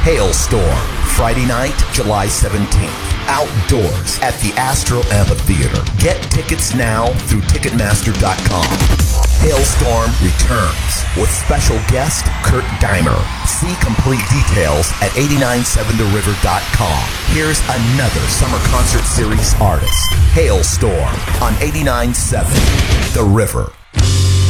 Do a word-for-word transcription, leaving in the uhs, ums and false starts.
Hailstorm, Friday night, July seventeenth. Outdoors at the Astro Amphitheater. Get tickets now through Ticketmaster dot com. Hailstorm returns with special guest Kurt Dimer. See complete details at eight nine seven the river dot com. Here's another summer concert series artist. Hailstorm on eighty-nine point seven The River.